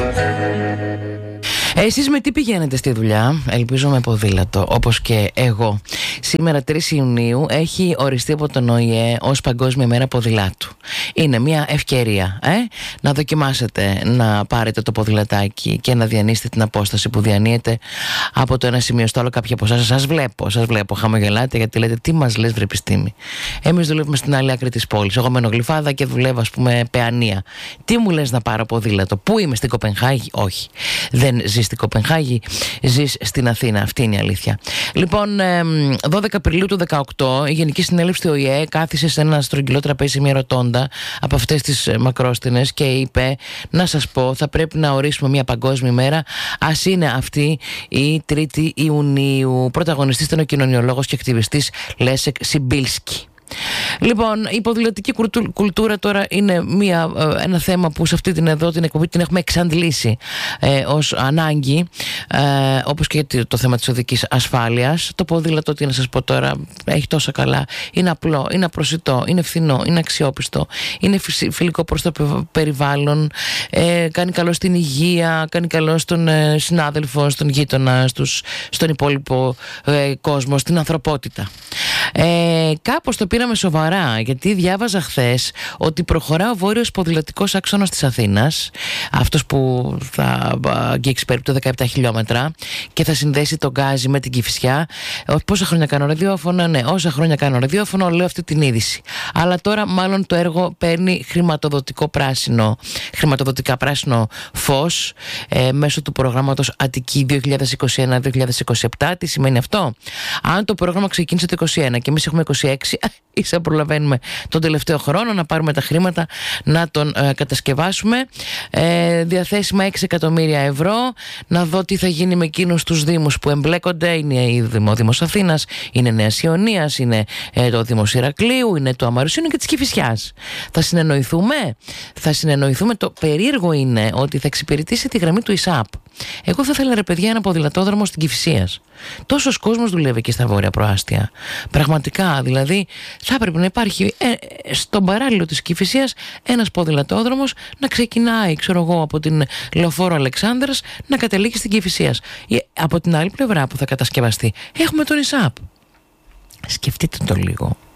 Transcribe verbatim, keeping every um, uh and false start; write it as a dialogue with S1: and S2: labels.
S1: Εσείς με τι πηγαίνετε στη δουλειά? Ελπίζω με ποδήλατο, όπως και εγώ. Σήμερα τρεις Ιουνίου έχει οριστεί από τον Ο Η Ε ως Παγκόσμια Μέρα Ποδηλάτου. Είναι μια ευκαιρία ε? να δοκιμάσετε να πάρετε το ποδηλατάκι και να διανύσετε την απόσταση που διανύετε από το ένα σημείο στο άλλο. Κάποιοι από εσάς σας βλέπω, σας βλέπω, χαμογελάτε γιατί λέτε τι μας λες βρε επιστήμη. Εμείς δουλεύουμε στην άλλη άκρη της πόλης. Εγώ μένω Γλυφάδα και δουλεύω ας πούμε Παιανία. Τι μου λες να πάρω ποδήλατο? Πού είμαι, στην Κοπενχάγη? Όχι, δεν ζεις στην Κοπενχάγη, ζεις στην Αθήνα. Αυτή είναι η αλήθεια. Λοιπόν, δώδεκα Απριλίου του δεκαοκτώ η Γενική Συνέλευση του Ο Η Ε κάθισε σε ένα στρογγυλό τραπέζι, μια ρωτώντα από αυτές τις μακρόστινες και είπε, να σας πω, θα πρέπει να ορίσουμε μια παγκόσμια μέρα. Ας είναι αυτή η τρίτη Ιουνίου. Πρωταγωνιστής ήταν ο κοινωνιολόγος και ακτιβιστής Λέσεκ Σιμπίλσκι. Λοιπόν, η ποδηλατική κουλτούρα τώρα είναι μια, ένα θέμα που σε αυτή την εδώ την εκπομπή την έχουμε εξαντλήσει ε, ως ανάγκη, ε, όπως και το θέμα της οδικής ασφάλειας. Το ποδήλατο, τι να σας πω τώρα, έχει τόσα καλά. Είναι απλό, είναι απροσιτό, είναι φθηνό, είναι αξιόπιστο, είναι φιλικό προς το περιβάλλον, ε, κάνει καλό στην υγεία, κάνει καλό στον ε, συνάδελφο, στον γείτονα, στους, στον υπόλοιπο ε, κόσμο, στην ανθρωπότητα. Ε, κάπως το πήραμε σοβαρά, γιατί διάβαζα χθες ότι προχωρά ο βόρειος ποδηλατικός άξονας της Αθήνας, αυτός που θα αγγίξει περίπου δεκαεπτά χιλιόμετρα και θα συνδέσει τον Γκάζι με την Κηφισιά. Πόσα χρόνια κάνω ραδιόφωνο? Ναι, όσα χρόνια κάνω ραδιόφωνο λέω αυτή την είδηση. Αλλά τώρα μάλλον το έργο παίρνει χρηματοδοτικό πράσινο, χρηματοδοτικά πράσινο φως ε, μέσω του προγράμματος Αττική δύο χιλιάδες είκοσι ένα δύο χιλιάδες είκοσι επτά. Τι σημαίνει αυτό? Αν το πρόγραμμα ξεκίνησε το είκοσι ένα και εμείς έχουμε είκοσι έξι, ίσα προλαβαίνουμε τον τελευταίο χρόνο να πάρουμε τα χρήματα να τον ε, κατασκευάσουμε. Ε, διαθέσιμα έξι εκατομμύρια ευρώ. Να δω τι θα γίνει με εκείνους τους δήμους που εμπλέκονται. Είναι η Δημο, Δήμος Αθήνας, είναι Νέας Ιωνίας, είναι ε, το Δήμος Ηρακλείου, είναι το Αμαρουσίου, είναι και της Κηφισιάς. Θα συνεννοηθούμε. Θα συνεννοηθούμε. Το περίεργο είναι ότι θα εξυπηρετήσει τη γραμμή του ΙΣΑΠ. Εγώ θα ήθελα ρε παιδιά ένα ποδηλατόδρομο στην Κηφισίας. Τόσος κόσμος δουλεύει και στα βόρεια προάστια. Πραγματικά, δηλαδή θα έπρεπε να υπάρχει ε, στον παράλληλο της Κηφισίας ένας ποδηλατόδρομος να ξεκινάει, ξέρω εγώ, από την Λεωφόρο Αλεξάνδρας να καταλήγει στην Κηφισίας. Από την άλλη πλευρά που θα κατασκευαστεί έχουμε τον ΙΣΑΠ. Σκεφτείτε το λίγο.